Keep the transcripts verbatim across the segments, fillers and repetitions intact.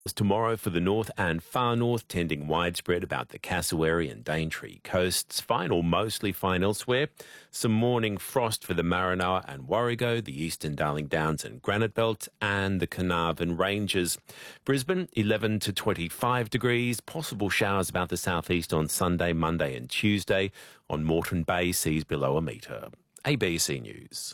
Tomorrow for the north and far north, tending widespread about the Cassowary and Daintree coasts. Fine or mostly fine elsewhere. Some morning frost for the Maranoa and Warrego, the eastern Darling Downs and Granite Belt, and the Carnarvon Ranges. Brisbane, eleven to twenty-five degrees. Possible showers about the southeast on Sunday, Monday and Tuesday. On Moreton Bay, seas below a metre. A B C News.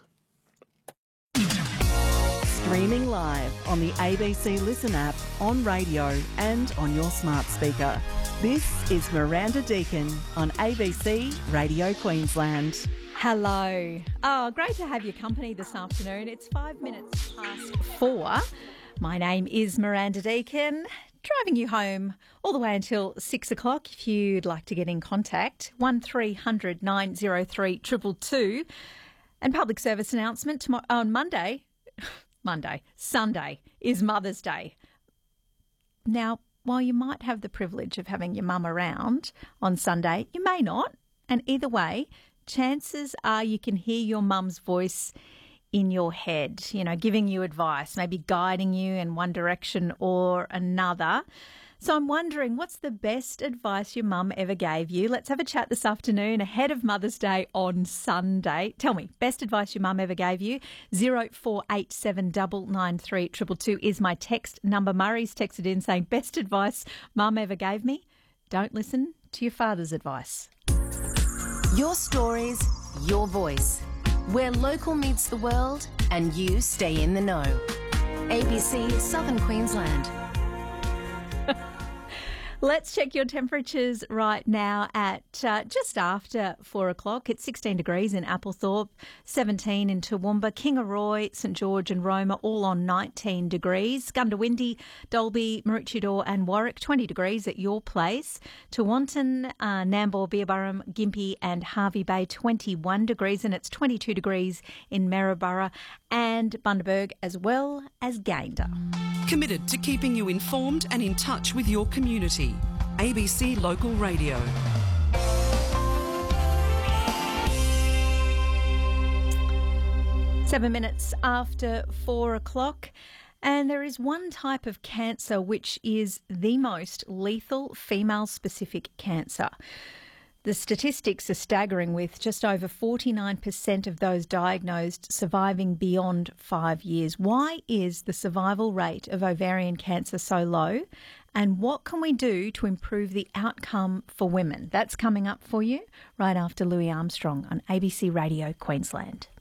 Streaming live on the A B C Listen app, on radio and on your smart speaker. This is Miranda Deakin on A B C Radio Queensland. Hello. Oh, great to have your company this afternoon. It's five minutes past four. My name is Miranda Deakin, driving you home all the way until six o'clock. If you'd like to get in contact, one three hundred nine oh three two two two. And public service announcement tomorrow, on Monday... Monday, Sunday is Mother's Day. Now, while you might have the privilege of having your mum around on Sunday, you may not. And either way, chances are you can hear your mum's voice in your head, you know, giving you advice, maybe guiding you in one direction or another. So I'm wondering, what's the best advice your mum ever gave you? Let's have a chat this afternoon ahead of Mother's Day on Sunday. Tell me, best advice your mum ever gave you? zero four eight seven nine nine three two two two is my text number. Murray's texted in saying, best advice mum ever gave me? Don't listen to your father's advice. Your stories, your voice. Where local meets the world and you stay in the know. A B C Southern Queensland. Let's check your temperatures right now at uh, just after four o'clock. It's sixteen degrees in Applethorpe, seventeen in Toowoomba, Kingaroy, St George and Roma, all on nineteen degrees. Gundawindi, Dalby, Maroochydore and Warwick, twenty degrees at your place. Tewantin, uh, Nambour, Beerburrum, Gympie and Hervey Bay, twenty-one degrees, and it's twenty-two degrees in Maryborough and Bundaberg, as well as Gayndah. Committed to keeping you informed and in touch with your community. A B C Local Radio. Seven minutes after four o'clock. And there is one type of cancer which is the most lethal female-specific cancer. The statistics are staggering, with just over forty-nine percent of those diagnosed surviving beyond five years. Why is the survival rate of ovarian cancer so low? And what can we do to improve the outcome for women? That's coming up for you right after Louis Armstrong on A B C Radio Queensland.